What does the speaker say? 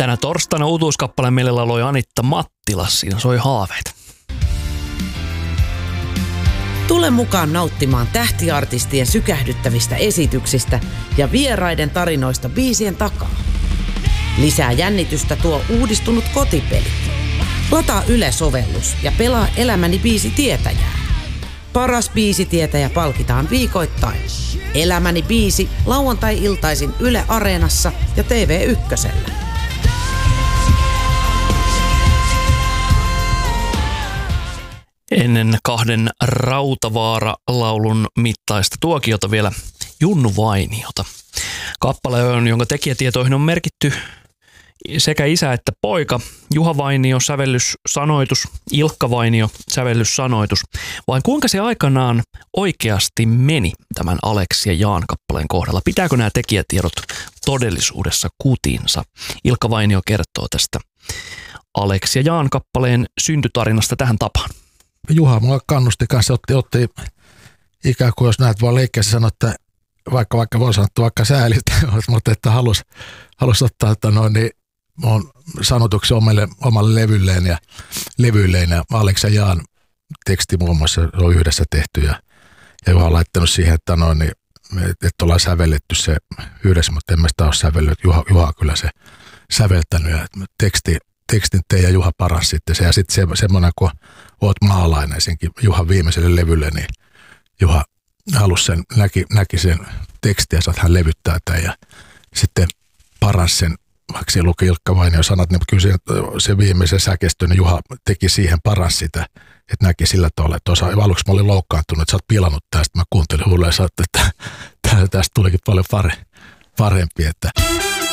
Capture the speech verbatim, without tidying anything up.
Tänä torstaina uutuuskappaleen meille lauloi Anitta Mattila. Siinä soi haaveita. Tule mukaan nauttimaan tähtiartistien sykähdyttävistä esityksistä ja vieraiden tarinoista biisien takaa. Lisää jännitystä tuo uudistunut kotipeli. Lataa Yle-sovellus ja pelaa Elämäni biisitietäjää. Paras biisitietäjä palkitaan viikoittain. Elämäni biisi lauantai-iltaisin Yle Areenassa ja T V Ykkösellä. Ennen kahden Rautavaara-laulun mittaista tuokiota vielä Junnu Vainiota. Kappale on, jonka tekijätietoihin on merkitty sekä isä että poika. Juha Vainio, sävellyssanoitus, Ilkka Vainio, sävellyssanoitus. Vai kuinka se aikanaan oikeasti meni tämän Aleksi ja Jaan kappaleen kohdalla? Pitääkö nämä tekijätiedot todellisuudessa kutinsa? Ilkka Vainio kertoo tästä Aleksi ja Jaan kappaleen syntytarinasta tähän tapaan. Juha mua kannusti kanssa, otti, otti ikään kuin jos näet vaan leikkeessä sanoa, että vaikka, vaikka voi sanoa vaikka säälistä, mutta että halusi halus ottaa, että no niin, on sanotuksi omalle, omalle levylleen ja levyilleen ja Aleksi ja Jaan teksti muun muassa on yhdessä tehty ja, ja Juha on laittanut siihen, että no niin, että ollaan sävelletty se yhdessä, mutta en mä sitä ole sävellyt. Juha, Juha on kyllä se säveltänyt ja teksti, tekstin te ja Juha paras sitten se ja sitten se, semmoinen, kun oot maalainen senkin Juhan viimeiselle levylle, niin Juha halusi sen, näki, näki sen tekstiä, että hän levyttää tämän ja sitten paras sen, vaikka siellä luki Ilkka Vainio sanat, niin kyllä se, se viimeisen säkeistön niin Juha teki siihen paras sitä, että näki sillä tavalla, että osa, aluksi mä olin loukkaantunut, että sä oot pilannut tästä, mä kuuntelin huuleen ja sanoin, että tästä tulikin paljon pare, parempi, että